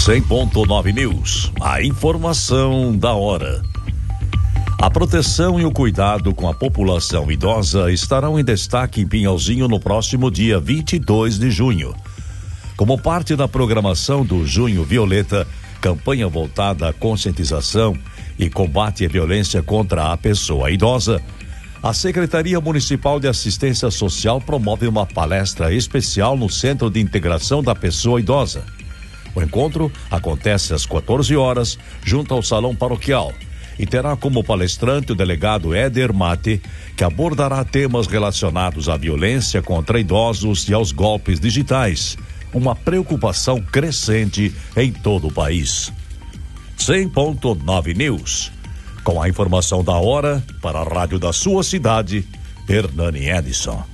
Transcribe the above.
100.9 News, a informação da hora. A proteção e o cuidado com a população idosa estarão em destaque em Pinhalzinho no próximo dia 22 de junho. Como parte da programação do Junho Violeta, campanha voltada à conscientização e combate à violência contra a pessoa idosa, a Secretaria Municipal de Assistência Social promove uma palestra especial no Centro de Integração da Pessoa Idosa. O encontro acontece às 14 horas, junto ao Salão Paroquial, e terá como palestrante o delegado Éder Mate, que abordará temas relacionados à violência contra idosos e aos golpes digitais, uma preocupação crescente em todo o país. 100.9 News, com a informação da hora para a rádio da sua cidade, Hernani Edison.